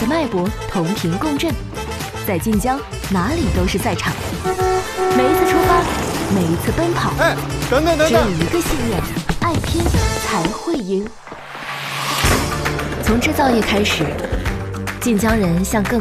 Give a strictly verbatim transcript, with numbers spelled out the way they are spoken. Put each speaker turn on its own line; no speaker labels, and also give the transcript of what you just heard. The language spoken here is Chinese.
脉搏同频共振，在晋江哪里都是赛场。每一次出发，每一次奔跑，
哎，等等等等，
只有一个信念：爱拼才会赢。从制造业开始，晋江人向更